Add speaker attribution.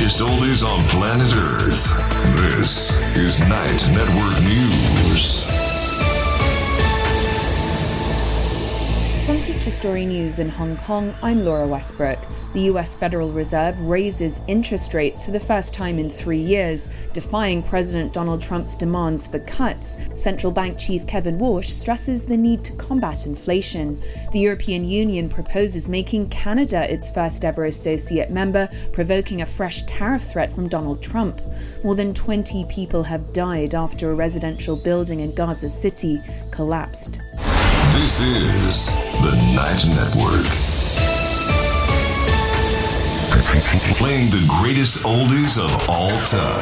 Speaker 1: greatest oldies on planet Earth. This is Night Network News.
Speaker 2: From Feature Story News in Hong Kong, I'm Laura Westbrook. The US Federal Reserve raises interest rates for the first time in 3 years, defying President Donald Trump's demands for cuts. Central Bank Chief Kevin Warsh stresses the need to combat inflation. The European Union proposes making Canada its first ever associate member, provoking a fresh tariff threat from Donald Trump. More than 20 people have died after a residential building in Gaza City collapsed.
Speaker 1: This is the Night Network. Playing the greatest oldies of all time.